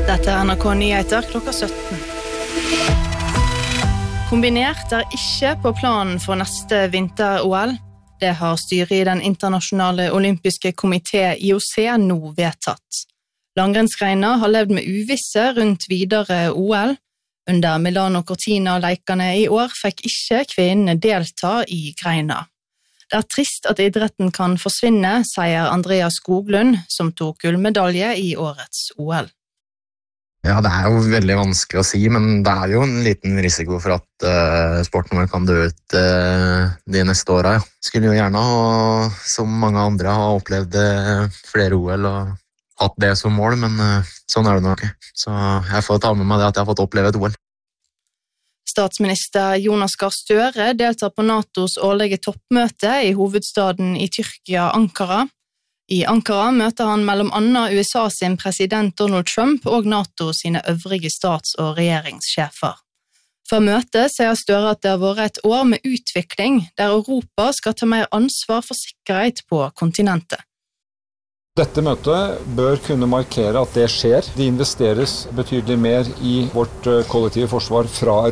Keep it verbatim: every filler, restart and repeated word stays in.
Dette er N R K Nyheter klokka sytten. Kombinert er ikke på planen for neste vinter-O L. Det har styret i den internasjonale olympiske komité I O C nå vedtatt. Langrennsgreina har levd med uvisse rundt videre O L. Under Milano Cortina-leikene I år fikk ikke kvinnene delta I greina. Det er trist at idretten kan forsvinne, sier Andreas Skoglund, som tok gullmedalje I årets O L. Ja, det er jo veldig vanskelig å si, men det er jo en liten risiko for at uh, sporten vår kan dø ut uh, de neste årene. Ja. Skulle jo gjerne ha, som mange andre, ha opplevd uh, flere O L og hatt det som mål, men uh, sånn er det nok. Så jeg får ta med meg det at jeg har fått oppleve et O L. Statsminister Jonas Gahr Støre deltar på NATOs årlige toppmøte I hovedstaden I Tyrkia, Ankara. I Ankara møter han mellom annet U S A sin president Donald Trump og NATO sine øvrige stats- og regjeringssjefer. For møtet sier Støre at det har vært et år med utvikling, der Europa skal ta mer ansvar for sikkerhet på kontinentet. Dette møtet bør kunne markere at det skjer. Det investeres betydelig mer I vårt kollektive forsvar fra